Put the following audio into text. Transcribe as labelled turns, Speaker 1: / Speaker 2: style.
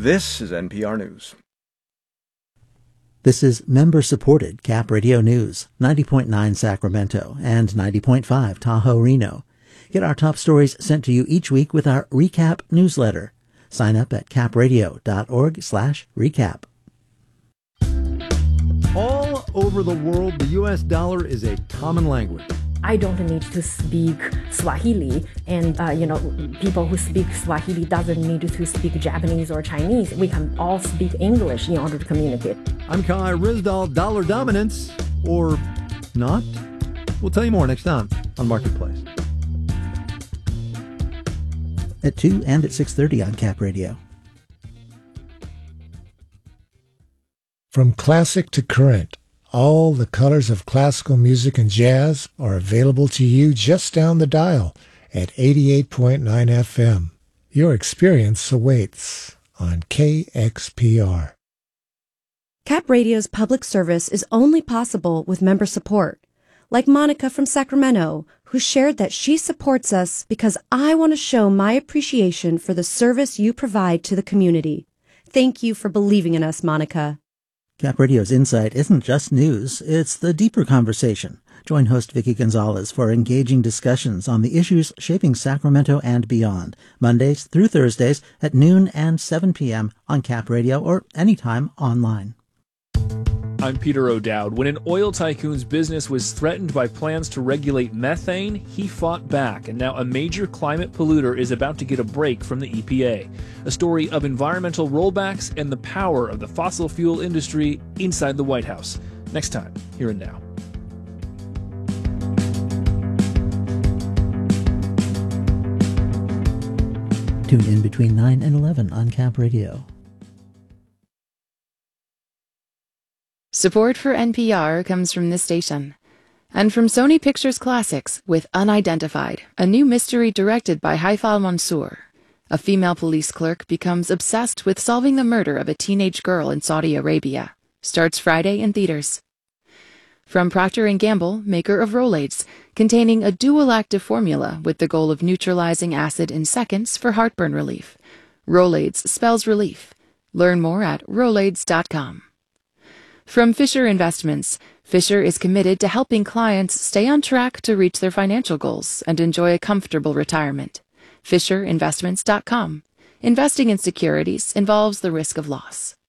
Speaker 1: This is NPR News.
Speaker 2: This is member-supported Cap Radio News, 90.9 Sacramento and 90.5 Tahoe, Reno. Get our top stories sent to you each week with our Recap newsletter. Sign up at capradio.org/recap.
Speaker 3: All over the world, the U.S. dollar is a common language.
Speaker 4: I don't need to speak Swahili, and people who speak Swahili doesn't need to speak Japanese or Chinese. We can all speak English in order to communicate.
Speaker 3: I'm Kai Ryssdal. Dollar dominance, or not? We'll tell you more next time on Marketplace.
Speaker 2: At 2 and at 6:30 on Cap Radio.
Speaker 5: From classic to current, all the colors of classical music and jazz are available to you just down the dial at 88.9 FM. Your experience awaits on KXPR.
Speaker 6: Cap Radio's public service is only possible with member support, like Monica from Sacramento, who shared that she supports us because I want to show my appreciation for the service you provide to the community. Thank you for believing in us, Monica.
Speaker 2: Cap Radio's Insight isn't just news, it's the deeper conversation. Join host Vicky Gonzalez for engaging discussions on the issues shaping Sacramento and beyond, Mondays through Thursdays at noon and 7 p.m. on Cap Radio or anytime online.
Speaker 7: I'm Peter O'Dowd. When an oil tycoon's business was threatened by plans to regulate methane, he fought back, and now a major climate polluter is about to get a break from the EPA. A story of environmental rollbacks and the power of the fossil fuel industry inside the White House. Next time, here and now.
Speaker 2: Tune in between 9 and 11 on Cap Radio.
Speaker 8: Support for NPR comes from this station and from Sony Pictures Classics with Unidentified, a new mystery directed by Haifal Mansour. A female police clerk becomes obsessed with solving the murder of a teenage girl in Saudi Arabia. Starts Friday in theaters. From Procter & Gamble, maker of Rolaids, containing a dual-active formula with the goal of neutralizing acid in seconds for heartburn relief. Rolaids spells relief. Learn more at Rolaids.com. From Fisher Investments, Fisher is committed to helping clients stay on track to reach their financial goals and enjoy a comfortable retirement. FisherInvestments.com. Investing in securities involves the risk of loss.